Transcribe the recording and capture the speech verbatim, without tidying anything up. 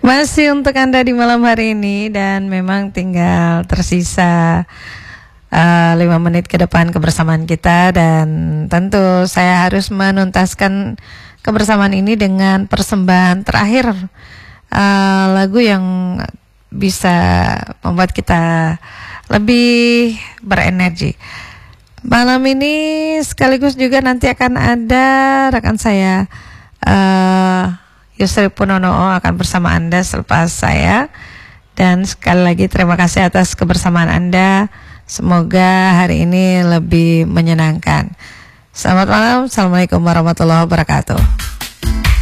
Masih untuk Anda di malam hari ini, dan memang tinggal tersisa uh, lima menit ke depan kebersamaan kita, dan tentu saya harus menuntaskan kebersamaan ini dengan persembahan terakhir, uh, lagu yang bisa membuat kita lebih berenergi. Malam ini sekaligus juga nanti akan ada rekan saya uh, Yusri Punono akan bersama Anda selepas saya. Dan sekali lagi terima kasih atas kebersamaan Anda. Semoga hari ini lebih menyenangkan. Selamat malam. Assalamualaikum warahmatullahi wabarakatuh.